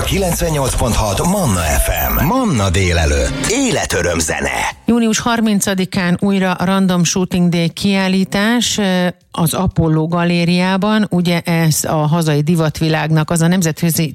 98.6 Manna FM. Manna délelőtt. Életöröm zene. Június 30-án újra Random Shooting Day kiállítás az Apollo galériában. Ugye ez a hazai divatvilágnak az a nemzetközi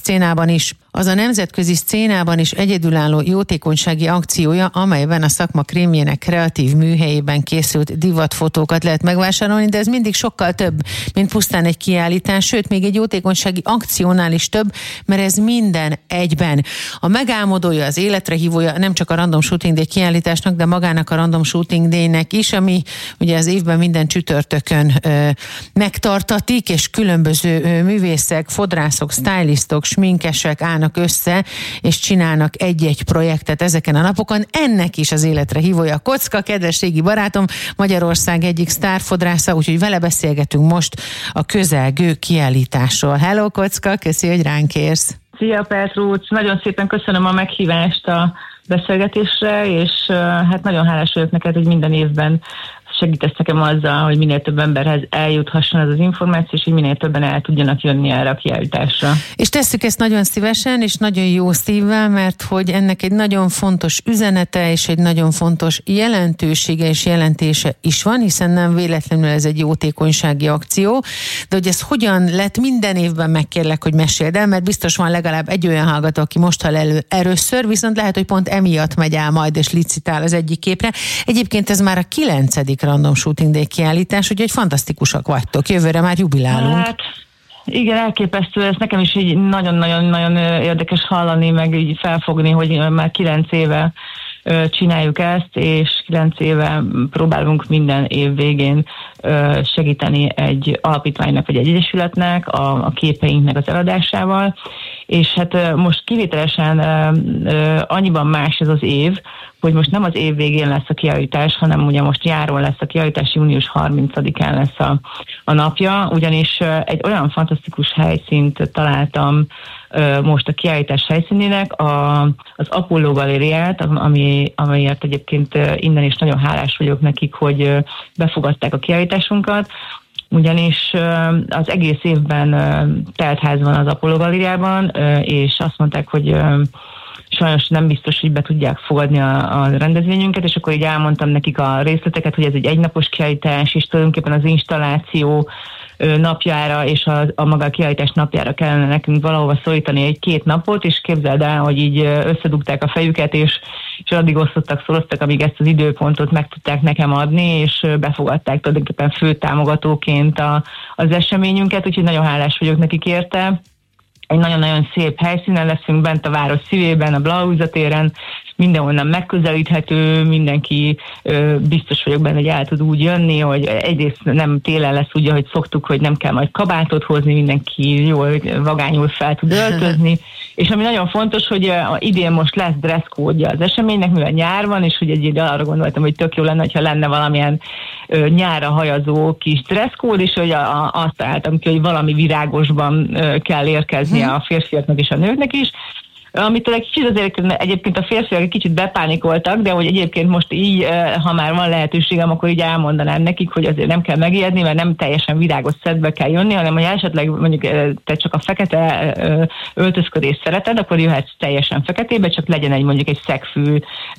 szcénában is egyedülálló jótékonysági akciója, amelyben a szakma krémjének kreatív műhelyében készült divatfotókat lehet megvásárolni, de ez mindig sokkal több, mint pusztán egy kiállítás, sőt, még egy jótékonysági akciónál is több, mert ez minden egyben. A megálmodója, az életre hívója nem csak a Random Shooting Day kiállításnak, de magának a Random Shooting Day-nek is, ami ugye az évben minden csütörtökön megtartatik, és különböző művészek, fodrászok, stylistok, sminkesek állnak össze, és csinálnak egy-egy projektet ezeken a napokon. Ennek is az életre hívója a Kocka, kedves régi barátom, Magyarország egyik sztárfodrásza, úgyhogy vele beszélgetünk most a közelgő kiállításról. Hello, Kocka, köszi, hogy ránk érsz. Szia, Petrúc! Nagyon szépen köszönöm a meghívást a beszélgetésre, és hát nagyon hálás vagyok neked, hogy minden évben segítesz nekem azzal, hogy minél több emberhez eljuthasson ez az információ, és hogy minél többen el tudjanak jönni erre a kiállításra. És tesszük ezt nagyon szívesen, és nagyon jó szívvel, mert hogy ennek egy nagyon fontos üzenete, és egy nagyon fontos jelentősége és jelentése is van, hiszen nem véletlenül ez egy jótékonysági akció, de hogy ez hogyan lett, minden évben megkérlek, hogy meséld el, mert biztos van legalább egy olyan hallgató, aki most hall először, viszont lehet, hogy pont emiatt megy el majd, és licitál az egyik képre. Egyébként ez már a 9. Random Shooting Day kiállítás, úgyhogy fantasztikusak vagytok. Jövőre már jubilálunk. Hát, igen, elképesztő. Ez nekem is így nagyon-nagyon érdekes hallani, meg így felfogni, hogy már 9 éve csináljuk ezt, és 9 éve próbálunk minden év végén segíteni egy alapítványnak, vagy egy egyesületnek a képeinknek az eladásával. És hát most kivételesen annyiban más ez az év, hogy most nem az év végén lesz a kiállítás, hanem ugye most nyáron lesz a kiállítás, június 30-án lesz a napja, ugyanis egy olyan fantasztikus helyszínt találtam most a kiállítás helyszínének, az Apollo galériát, amelyért egyébként innen is nagyon hálás vagyok nekik, hogy befogadták a kiállításunkat, ugyanis az egész évben teltház van az Apollo galériában, és azt mondták, hogy sajnos nem biztos, hogy be tudják fogadni a rendezvényünket, és akkor így elmondtam nekik a részleteket, hogy ez egy egynapos kiállítás, és tulajdonképpen az installáció napjára és a maga a kiállítás napjára kellene nekünk valahova szorítani 1-2 napot, és képzeld el, hogy így összedugták a fejüket, és addig szoroztak, amíg ezt az időpontot meg tudták nekem adni, és befogadták tulajdonképpen fő támogatóként az eseményünket, úgyhogy nagyon hálás vagyok nekik érte. Egy nagyon-nagyon szép helyszínen leszünk bent a város szívében, a Blaóza téren, mindenhonnan megközelíthető, mindenki biztos vagyok benne, hogy el tud úgy jönni, hogy egyrészt nem télen lesz úgy, ahogy szoktuk, hogy nem kell majd kabátot hozni, mindenki jól vagányul fel tud öltözni, és ami nagyon fontos, hogy idén most lesz dresszkódja az eseménynek, mivel nyár van, és hogy egy arra gondoltam, hogy tök jó lenne, ha lenne valamilyen nyárra hajazó kis dresszkód, és hogy azt találtam ki, hogy valami virágosban kell érkezni a férfiaknak és a nőknek is, amitől egy kicsit azért egyébként a férfiak egy kicsit bepánikoltak, de hogy egyébként most így, ha már van lehetőségem, akkor így elmondanám nekik, hogy azért nem kell megijedni, mert nem teljesen virágos szedbe kell jönni, hanem hogy esetleg mondjuk te csak a fekete öltözködést szereted, akkor jöhetsz teljesen feketébe, csak legyen mondjuk egy szegfű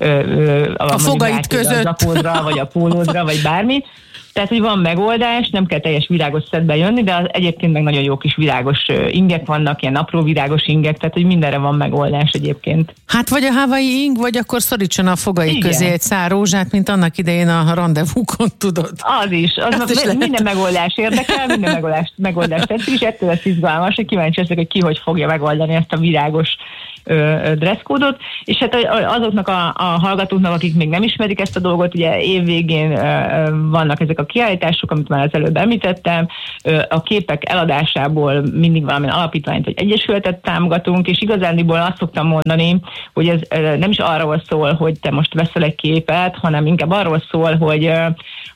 a fogait között, a zakódra, vagy a pólódra, vagy bármi. Tehát, hogy van megoldás, nem kell teljes virágos szedbe jönni, de egyébként meg nagyon jó kis virágos ingek vannak, ilyen apró virágos ingek, tehát, hogy mindenre van megoldás egyébként. Hát vagy a Hawaii ing, vagy akkor szorítson a fogai közé egy szál rózsát, mint annak idején a rendezvúkon, tudod. Az is. Minden megoldás érdekel, minden megoldást tetszik, és ettől lesz izgalmas, hogy kíváncsi leszek, hogy ki hogy fogja megoldani ezt a virágos dresszkódot, és hát azoknak a hallgatóknak, akik még nem ismerik ezt a dolgot, ugye évvégén vannak ezek a kiállítások, amit már az előbb említettem, a képek eladásából mindig valamilyen alapítványt vagy egyesületet támogatunk, és igazándiból azt szoktam mondani, hogy ez nem is arról szól, hogy te most veszel egy képet, hanem inkább arról szól,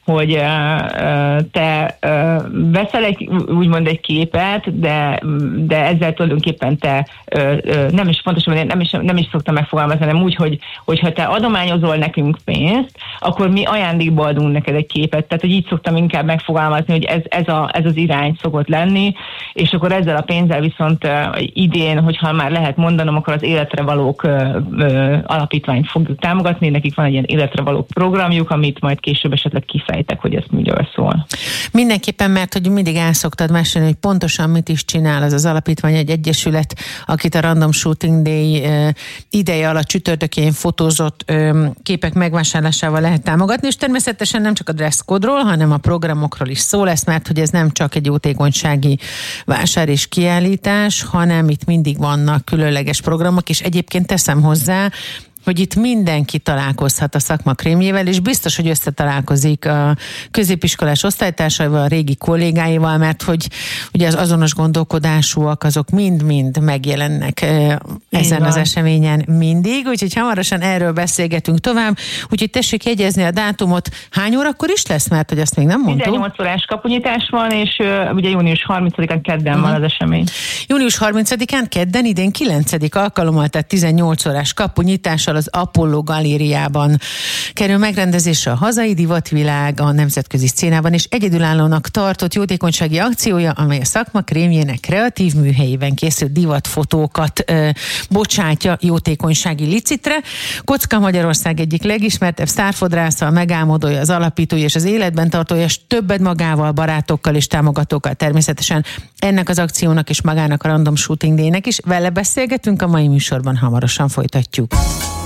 hogy te veszel úgymond egy képet, de ezzel tulajdonképpen te nem is fontosan, nem is szoktam megfogalmazni, hanem úgy, hogy ha te adományozol nekünk pénzt, akkor mi ajándékba adunk neked egy képet. Tehát, hogy így szoktam inkább megfogalmazni, hogy ez az irány szokott lenni, és akkor ezzel a pénzzel viszont idén, hogyha már lehet mondanom, akkor az Életre Valók alapítványt fogjuk támogatni. Nekik van egy ilyen Életre Valók programjuk, amit majd később esetleg kifejtek, hogy ez miről szól. Mindenképpen, mert hogy mindig el szoktad mesélni, hogy pontosan mit is csinál az alapítvány, egy egyesület, akit a Random Shooting Day ideje alatt csütörtökén fotózott képek megvásárlásával lehet támogatni, és természetesen nem csak a dresscode-ról, hanem a programokról is szó lesz, mert hogy ez nem csak egy jótékonysági vásár és kiállítás, hanem itt mindig vannak különleges programok, és egyébként teszem hozzá, hogy itt mindenki találkozhat a szakma krémjével, és biztos, hogy összetalálkozik a középiskolás osztálytársaival, a régi kollégáival, mert hogy ugye az azonos gondolkodásúak, azok mind-mind megjelennek ezen az eseményen mindig, úgyhogy hamarosan erről beszélgetünk tovább, úgyhogy tessék jegyezni a dátumot. Hány órakor is lesz, mert hogy azt még nem mondtuk? 18 órás kapunyítás van, és ugye június 30-án kedden van az esemény. Június 30-án kedden, idén 9. alkalommal, tehát 18 órás kapunyítással az Apollo Galériában kerül megrendezésre a hazai divatvilág a nemzetközi szcénában, és egyedülállónak tartott jótékonysági akciója, amely a szakma krémjének kreatív műhelyében készült divatfotókat bocsátja jótékonysági licitre. Kocka Magyarország egyik legismertebb sztárfodrásza, megálmodója, az alapítója és az életben tartója, és többet magával, barátokkal és támogatókkal természetesen ennek az akciónak és magának a Random Shooting Day-nek is. Vele beszélgetünk a mai műsorban, hamarosan folytatjuk.